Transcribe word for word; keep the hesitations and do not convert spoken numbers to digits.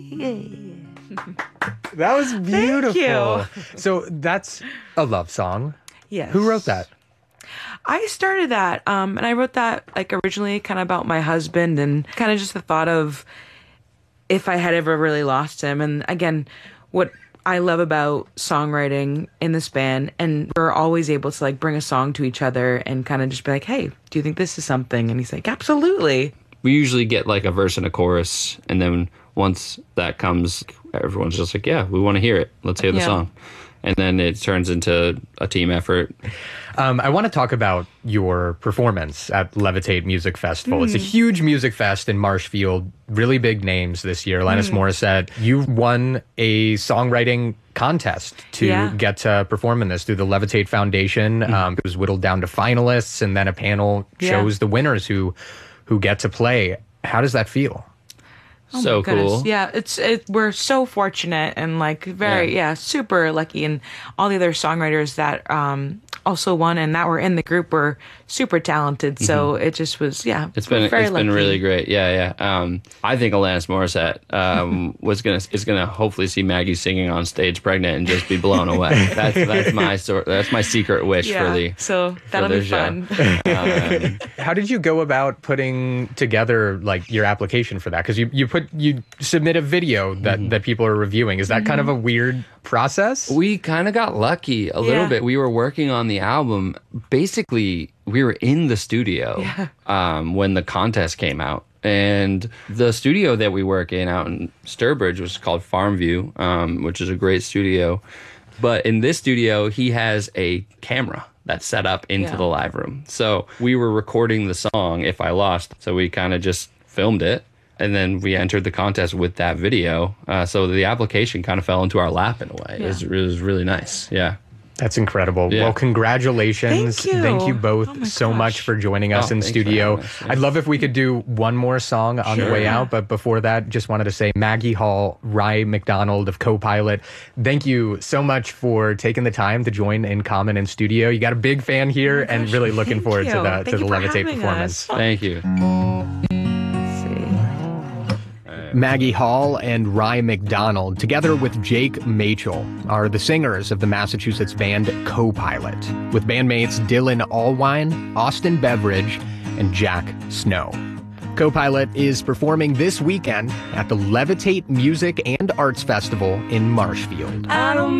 That was beautiful. Thank you. So that's a love song. Yes. Who wrote that? I started that, um, and I wrote that like originally kind of about my husband and kind of just the thought of if I had ever really lost him. And again, what I love about songwriting in this band, and we're always able to like bring a song to each other and kind of just be like, hey, do you think this is something? And he's like, absolutely. We usually get like a verse and a chorus, and then once that comes, everyone's just like, yeah, we want to hear it. Let's hear the Yeah. song. And then it turns into a team effort. Um, I want to talk about your performance at Levitate Music Festival. Mm. It's a huge music fest in Marshfield. Really big names this year. Alanis Mm. Morissette. You won a songwriting contest to Yeah. get to perform in this through the Levitate Foundation. Mm. Um, it was whittled down to finalists, and then a panel Yeah. chose the winners who who get to play. How does that feel? Oh so my goodness. cool. Yeah, it's it, we're so fortunate and like very Yeah. yeah. super lucky, and all the other songwriters that um also won and that were in the group were super talented. So it just was yeah. It's been very it's been lucky. really great. Yeah, yeah. Um, I think Alanis Morissette um, was gonna is gonna hopefully see Maggie singing on stage pregnant and just be blown away. That's that's my sort. That's my secret wish Yeah, for the. so that'll the be show. fun. Um, How did you go about putting together like your application for that? Because you, you put you submit a video that, Mm-hmm. that people are reviewing. Is that kind of a weird process? we kind of got lucky a little Yeah. bit. We were working on the album. Basically, we were in the studio Yeah. um, when the contest came out. And the studio that we work in out in Sturbridge was called Farmview, um, which is a great studio. But in this studio, he has a camera that's set up into Yeah. the live room. So we were recording the song, If I Lost. So we kind of just filmed it. And then we entered the contest with that video. Uh, so the application kind of fell into our lap in a way. It, was, it was really nice. Yeah. That's incredible. Yeah. Well, congratulations. Thank you. Thank you both Oh my so gosh. much for joining us Oh, in thanks for studio. having us. Yeah. I'd love if we could do one more song on the Sure. way out. But before that, just wanted to say Maggie Hall, Rye McDonald of Copilot, thank you so much for taking the time to join In Common in studio. You got a big fan here and gosh, really looking thank forward to you. the, Thank to the you for Levitate having performance. us. Thank you. Let's see. Maggie Hall and Rye McDonald, together with Jake Machel, are the singers of the Massachusetts band Copilot, with bandmates Dylan Allwine, Austin Beveridge, and Jack Snow. Copilot is performing this weekend at the Levitate Music and Arts Festival in Marshfield. I don't